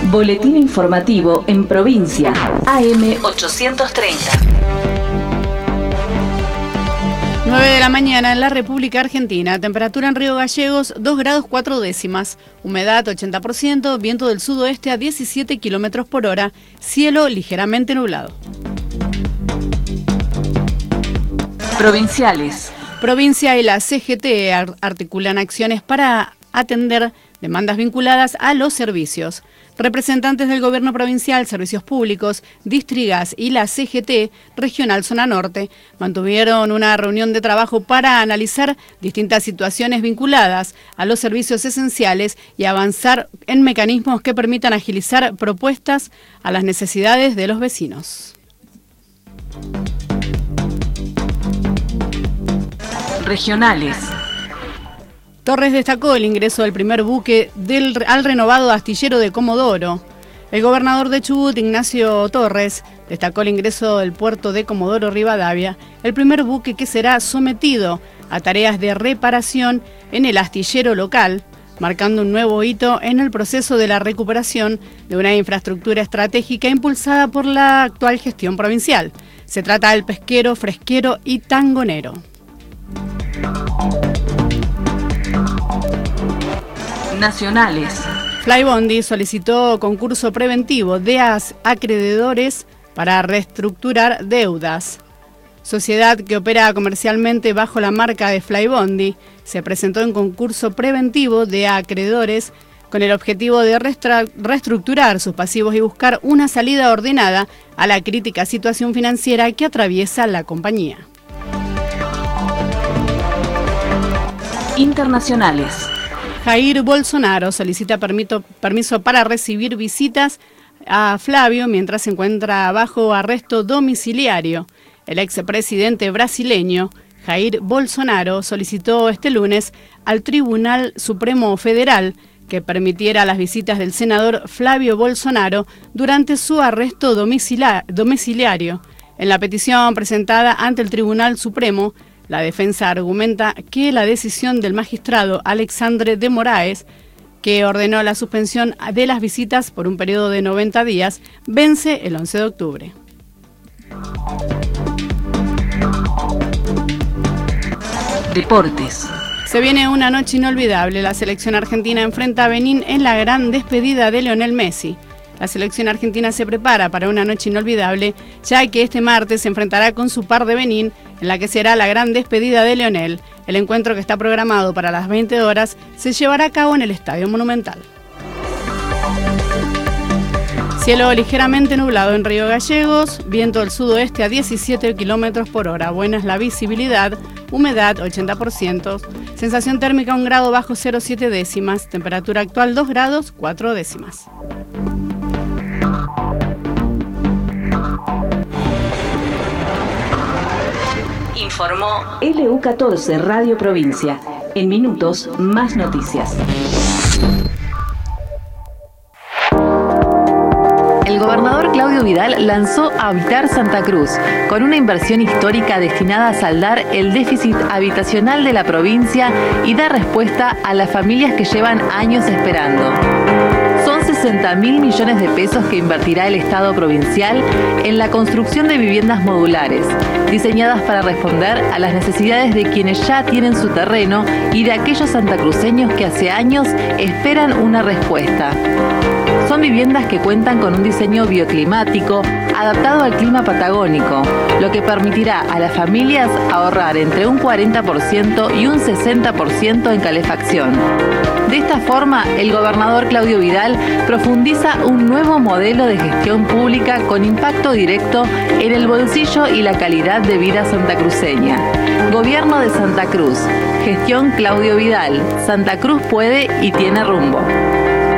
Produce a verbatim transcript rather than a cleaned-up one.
Boletín informativo en provincia. A M ochocientos treinta. nueve de la mañana en la República Argentina. Temperatura en Río Gallegos, dos grados cuatro décimas. Humedad ochenta por ciento. Viento del sudoeste a diecisiete kilómetros por hora. Cielo ligeramente nublado. Provinciales. Provincia y la C G T articulan acciones para atender demandas vinculadas a los servicios. Representantes del Gobierno Provincial, Servicios Públicos, Distrigas y la C G T Regional Zona Norte mantuvieron una reunión de trabajo para analizar distintas situaciones vinculadas a los servicios esenciales y avanzar en mecanismos que permitan agilizar propuestas a las necesidades de los vecinos. Regionales. Torres destacó el ingreso del primer buque del, al renovado astillero de Comodoro. El gobernador de Chubut, Ignacio Torres, destacó el ingreso del puerto de Comodoro Rivadavia, el primer buque que será sometido a tareas de reparación en el astillero local, marcando un nuevo hito en el proceso de la recuperación de una infraestructura estratégica impulsada por la actual gestión provincial. Se trata del pesquero, fresquero y tangonero. Nacionales. Flybondi solicitó concurso preventivo de acreedores para reestructurar deudas. Sociedad que opera comercialmente bajo la marca de Flybondi se presentó en concurso preventivo de acreedores con el objetivo de reestructurar sus pasivos y buscar una salida ordenada a la crítica situación financiera que atraviesa la compañía. Internacionales. Jair Bolsonaro solicita permito, permiso para recibir visitas a Flavio mientras se encuentra bajo arresto domiciliario. El expresidente brasileño Jair Bolsonaro solicitó este lunes al Tribunal Supremo Federal que permitiera las visitas del senador Flavio Bolsonaro durante su arresto domiciliario. En la petición presentada ante el Tribunal Supremo, la defensa argumenta que la decisión del magistrado Alexandre de Moraes, que ordenó la suspensión de las visitas por un periodo de noventa días, vence el once de octubre. Deportes. Se viene una noche inolvidable. La selección argentina enfrenta a Benín en la gran despedida de Lionel Messi. La selección argentina se prepara para una noche inolvidable, ya que este martes se enfrentará con su par de Benín, en la que será la gran despedida de Lionel. El encuentro, que está programado para las veinte horas, se llevará a cabo en el Estadio Monumental. Cielo ligeramente nublado en Río Gallegos, viento del sudoeste a diecisiete kilómetros por hora. Buena es la visibilidad, humedad ochenta por ciento, sensación térmica un grado bajo cero coma siete décimas, temperatura actual dos grados cuatro décimas. Informó L U catorce Radio Provincia. En minutos, más noticias. El gobernador Claudio Vidal lanzó Habitar Santa Cruz, con una inversión histórica destinada a saldar el déficit habitacional de la provincia y dar respuesta a las familias que llevan años esperando. Son sesenta mil millones de pesos que invertirá el Estado provincial en la construcción de viviendas modulares, diseñadas para responder a las necesidades de quienes ya tienen su terreno y de aquellos santacruceños que hace años esperan una respuesta. Son viviendas que cuentan con un diseño bioclimático adaptado al clima patagónico, lo que permitirá a las familias ahorrar entre un cuarenta por ciento y un sesenta por ciento en calefacción. De esta forma, el gobernador Claudio Vidal profundiza un nuevo modelo de gestión pública con impacto directo en el bolsillo y la calidad de vida santacruceña. Gobierno de Santa Cruz. Gestión Claudio Vidal. Santa Cruz puede y tiene rumbo.